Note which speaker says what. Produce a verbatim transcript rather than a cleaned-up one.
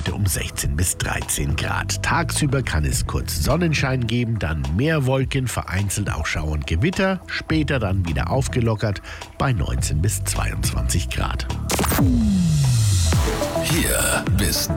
Speaker 1: heute um sechzehn bis dreizehn Grad. Tagsüber kann es kurz Sonnenschein geben, dann mehr Wolken, vereinzelt auch Schauer und Gewitter, später dann wieder aufgelockert bei neunzehn bis zweiundzwanzig Grad.
Speaker 2: Hier bist